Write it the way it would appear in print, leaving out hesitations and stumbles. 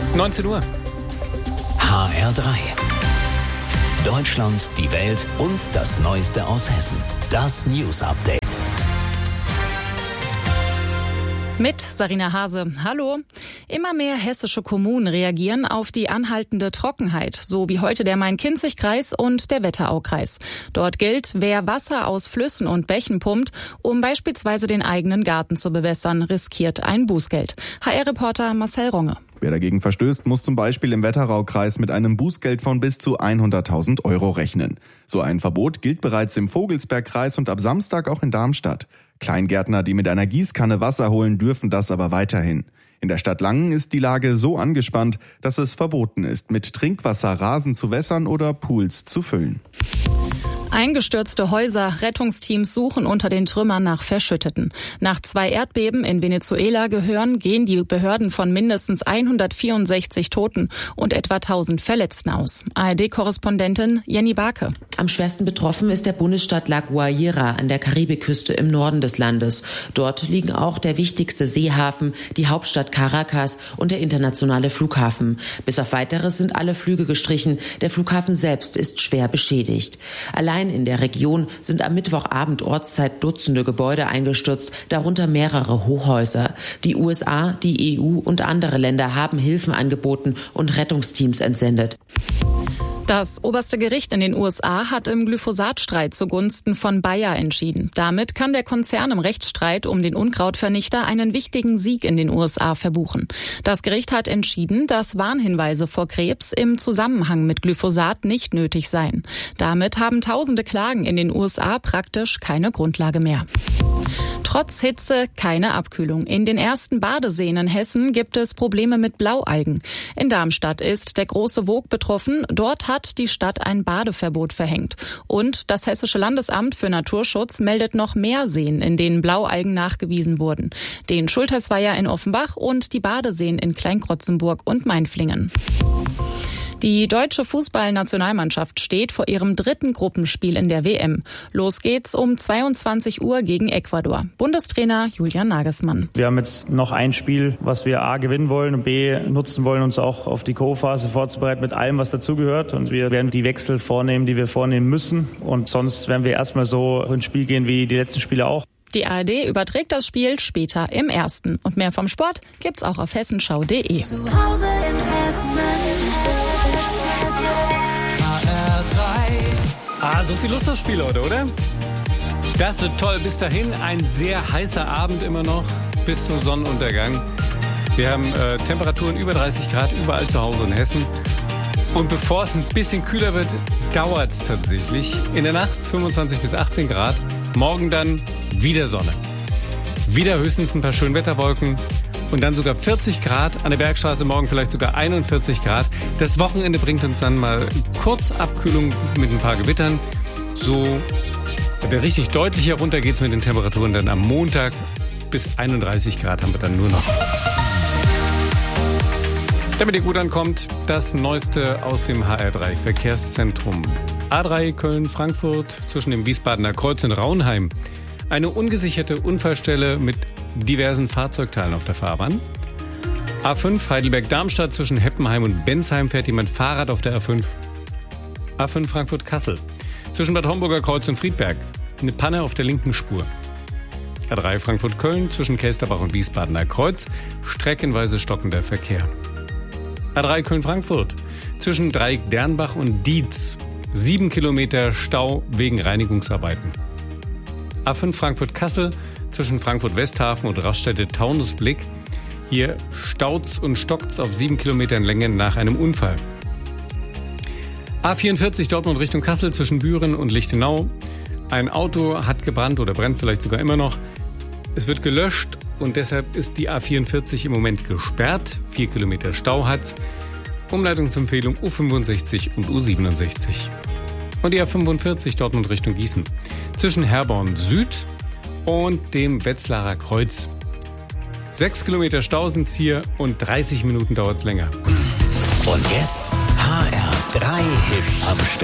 19 Uhr. HR3. Deutschland, die Welt und das Neueste aus Hessen. Das News Update. Mit Sarina Hase. Hallo. Immer mehr hessische Kommunen reagieren auf die anhaltende Trockenheit, so wie heute der Main-Kinzig-Kreis und der Wetteraukreis. Dort gilt, wer Wasser aus Flüssen und Bächen pumpt, um beispielsweise den eigenen Garten zu bewässern, riskiert ein Bußgeld. HR-Reporter Marcel Ronge. Wer dagegen verstößt, muss zum Beispiel im Wetteraukreis mit einem Bußgeld von bis zu 100.000 € rechnen. So ein Verbot gilt bereits im Vogelsbergkreis und ab Samstag auch in Darmstadt. Kleingärtner, die mit einer Gießkanne Wasser holen, dürfen das aber weiterhin. In der Stadt Langen ist die Lage so angespannt, dass es verboten ist, mit Trinkwasser Rasen zu wässern oder Pools zu füllen. Eingestürzte Häuser, Rettungsteams suchen unter den Trümmern nach Verschütteten. Nach 2 Erdbeben in Venezuela gehen die Behörden von mindestens 164 Toten und etwa 1000 Verletzten aus. ARD-Korrespondentin Jenny Barke. Am schwersten betroffen ist der Bundesstaat La Guaira an der Karibikküste im Norden des Landes. Dort liegen auch der wichtigste Seehafen, die Hauptstadt Caracas und der internationale Flughafen. Bis auf Weiteres sind alle Flüge gestrichen. Der Flughafen selbst ist schwer beschädigt. Allein in der Region sind am Mittwochabend Ortszeit Dutzende Gebäude eingestürzt, darunter mehrere Hochhäuser. Die USA, die EU und andere Länder haben Hilfen angeboten und Rettungsteams entsendet. Das oberste Gericht in den USA hat im Glyphosat-Streit zugunsten von Bayer entschieden. Damit kann der Konzern im Rechtsstreit um den Unkrautvernichter einen wichtigen Sieg in den USA verbuchen. Das Gericht hat entschieden, dass Warnhinweise vor Krebs im Zusammenhang mit Glyphosat nicht nötig seien. Damit haben tausende Klagen in den USA praktisch keine Grundlage mehr. Trotz Hitze keine Abkühlung. In den ersten Badeseen in Hessen gibt es Probleme mit Blaualgen. In Darmstadt ist der große Wog betroffen. Dort hat die Stadt ein Badeverbot verhängt. Und das Hessische Landesamt für Naturschutz meldet noch mehr Seen, in denen Blaualgen nachgewiesen wurden. Den Schultersweiher in Offenbach und die Badeseen in Kleinkrotzenburg und Mainflingen. Die deutsche Fußballnationalmannschaft steht vor ihrem 3. Gruppenspiel in der WM. Los geht's um 22 Uhr gegen Ecuador. Bundestrainer Julian Nagelsmann. Wir haben jetzt noch ein Spiel, was wir A gewinnen wollen und B nutzen wollen, uns auch auf die Co-Phase vorzubereiten mit allem, was dazugehört. Und wir werden die Wechsel vornehmen, die wir vornehmen müssen. Und sonst werden wir erstmal so ins Spiel gehen wie die letzten Spiele auch. Die ARD überträgt das Spiel später im 1. Und mehr vom Sport gibt's auch auf hessenschau.de. Zu Hause in Hessen. HR3. So viel Lust aufs Spiel heute, oder? Das wird toll. Bis dahin ein sehr heißer Abend immer noch bis zum Sonnenuntergang. Wir haben Temperaturen über 30 Grad überall zu Hause in Hessen. Und bevor es ein bisschen kühler wird, dauert es tatsächlich. In der Nacht 25 bis 18 Grad. Morgen dann wieder Sonne. Wieder höchstens ein paar Schönwetterwolken. Und dann sogar 40 Grad. An der Bergstraße morgen vielleicht sogar 41 Grad. Das Wochenende bringt uns dann mal kurz Abkühlung mit ein paar Gewittern. So richtig deutlich herunter geht's mit den Temperaturen dann am Montag. Bis 31 Grad haben wir dann nur noch. Damit ihr gut ankommt, das Neueste aus dem HR3 Verkehrszentrum. A3 Köln-Frankfurt zwischen dem Wiesbadener Kreuz und Raunheim. Eine ungesicherte Unfallstelle mit diversen Fahrzeugteilen auf der Fahrbahn. A5 Heidelberg-Darmstadt zwischen Heppenheim und Bensheim fährt jemand Fahrrad auf der A5. A5 Frankfurt-Kassel zwischen Bad Homburger Kreuz und Friedberg. Eine Panne auf der linken Spur. A3 Frankfurt-Köln zwischen Kelsterbach und Wiesbadener Kreuz. Streckenweise stockender Verkehr. A3 Köln-Frankfurt zwischen Dreieck-Dernbach und Dietz. 7 Kilometer Stau wegen Reinigungsarbeiten. A5 Frankfurt-Kassel zwischen Frankfurt-Westhafen und Raststätte-Taunusblick. Hier staut's und stockt's auf 7 Kilometern Länge nach einem Unfall. A44 Dortmund Richtung Kassel zwischen Büren und Lichtenau. Ein Auto hat gebrannt oder brennt vielleicht sogar immer noch. Es wird gelöscht und deshalb ist die A44 im Moment gesperrt. 4 Kilometer Stau hat's. Umleitungsempfehlung U65 und U67. Und die A45 Dortmund Richtung Gießen. Zwischen Herborn Süd und dem Wetzlarer Kreuz. 6 Kilometer Stau sind's hier und 30 Minuten dauert's länger. Und jetzt HR3 Hits am Stück.